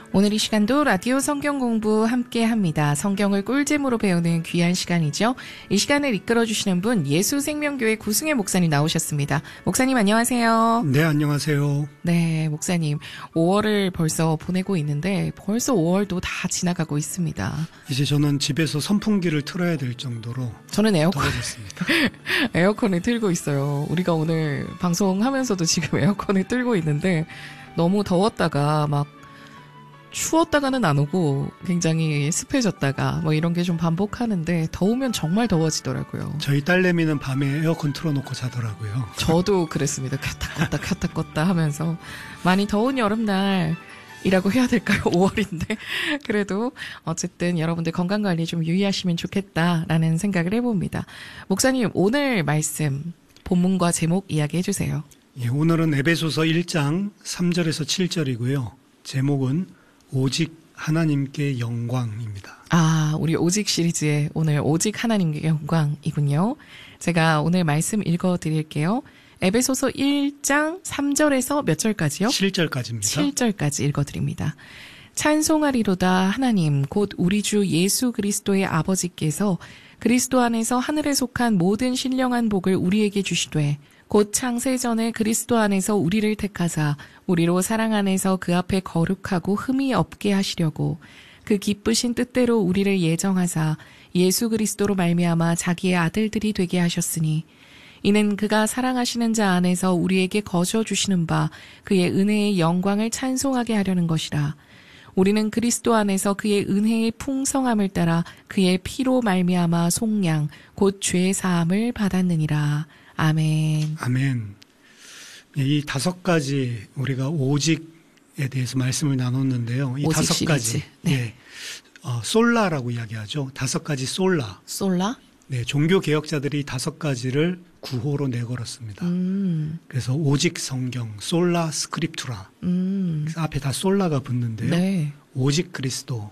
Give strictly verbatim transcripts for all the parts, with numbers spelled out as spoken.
오늘 이 시간도 라디오 성경 공부 함께 합니다. 성경을 꿀잼으로 배우는 귀한 시간이죠. 이 시간을 이끌어주시는 분 예수생명교회 구승혜 목사님 나오셨습니다. 목사님 안녕하세요. 네, 안녕하세요. 네, 목사님 오월을 벌써 보내고 있는데 벌써 오월도 다 지나가고 있습니다. 이제 저는 집에서 선풍기를 틀어야 될 정도로 저는 에어컨, 더워졌습니다. 에어컨을 틀고 있어요. 우리가 오늘 방송하면서도 지금 에어컨을 틀고 있는데 너무 더웠다가 막 추웠다가는 안 오고 굉장히 습해졌다가 뭐 이런 게 좀 반복하는데 더우면 정말 더워지더라고요. 저희 딸내미는 밤에 에어컨 틀어놓고 자더라고요. 저도 그랬습니다. 켰다 껐다 켰다 껐다 하면서 많이 더운 여름날이라고 해야 될까요? 오월인데 그래도 어쨌든 여러분들 건강관리 좀 유의하시면 좋겠다라는 생각을 해봅니다. 목사님 오늘 말씀 본문과 제목 이야기해 주세요. 예, 오늘은 에베소서 일 장 삼 절에서 칠 절이고요. 제목은 오직 하나님께 영광입니다. 아, 우리 오직 시리즈의 오늘 오직 하나님께 영광이군요. 제가 오늘 말씀 읽어드릴게요. 에베소서 일 장 삼 절에서 몇 절까지요? 칠 절까지입니다. 칠 절까지 읽어드립니다. 찬송하리로다 하나님 곧 우리 주 예수 그리스도의 아버지께서 그리스도 안에서 하늘에 속한 모든 신령한 복을 우리에게 주시되 곧 창세전에 그리스도 안에서 우리를 택하사 우리로 사랑 안에서 그 앞에 거룩하고 흠이 없게 하시려고 그 기쁘신 뜻대로 우리를 예정하사 예수 그리스도로 말미암아 자기의 아들들이 되게 하셨으니 이는 그가 사랑하시는 자 안에서 우리에게 거저 주시는 바 그의 은혜의 영광을 찬송하게 하려는 것이라. 우리는 그리스도 안에서 그의 은혜의 풍성함을 따라 그의 피로 말미암아 속량 곧 죄 사함을 받았느니라. 아멘. 아멘. 이 다섯 가지 우리가 오직에 대해서 말씀을 나눴는데요. 이 다섯 시리즈. 가지. 네. 예, 어, 솔라라고 이야기하죠. 다섯 가지 솔라. 솔라? 네, 종교 개혁자들이 다섯 가지를 구호로 내걸었습니다. 음. 그래서 오직 성경, 솔라 스크립투라. 음. 그래서 앞에 다 솔라가 붙는데요. 네. 오직 그리스도,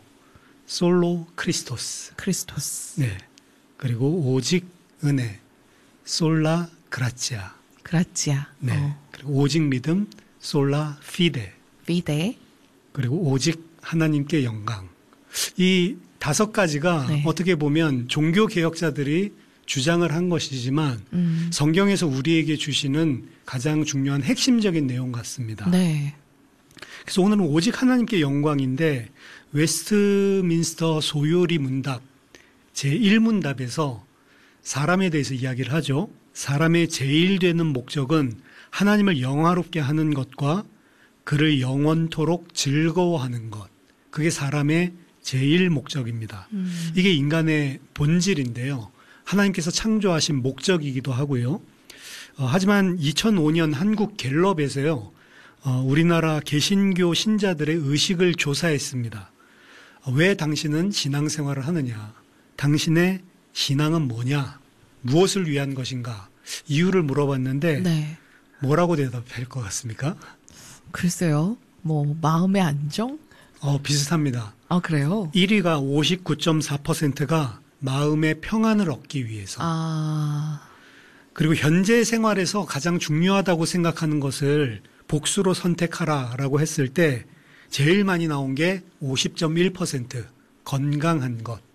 솔로 크리스토스. 크리스토스. 네. 그리고 오직 은혜, 솔라 그라치아. 그라치아. 네. 어. 그리고 오직 믿음, 솔라 피데. 피데. 그리고 오직 하나님께 영광. 이 다섯 가지가 네. 어떻게 보면 종교 개혁자들이 주장을 한 것이지만 음. 성경에서 우리에게 주시는 가장 중요한 핵심적인 내용 같습니다. 네. 그래서 오늘은 오직 하나님께 영광인데 웨스트민스터 소요리 문답 제일 문답에서 사람에 대해서 이야기를 하죠. 사람의 제일 되는 목적은 하나님을 영화롭게 하는 것과 그를 영원토록 즐거워하는 것. 그게 사람의 제일 목적입니다. 음. 이게 인간의 본질인데요. 하나님께서 창조하신 목적이기도 하고요. 어, 하지만 이천오 년 한국 갤럽에서요. 어, 우리나라 개신교 신자들의 의식을 조사했습니다. 어, 왜 당신은 신앙생활을 하느냐? 당신의 신앙은 뭐냐? 무엇을 위한 것인가? 이유를 물어봤는데 네. 뭐라고 대답할 것 같습니까? 글쎄요. 뭐 마음의 안정? 어, 비슷합니다. 아, 그래요? 일 위가 오십구 점 사 퍼센트가 마음의 평안을 얻기 위해서. 아. 그리고 현재 생활에서 가장 중요하다고 생각하는 것을 복수로 선택하라라고 했을 때 제일 많이 나온 게 오십 점 일 퍼센트 건강한 것.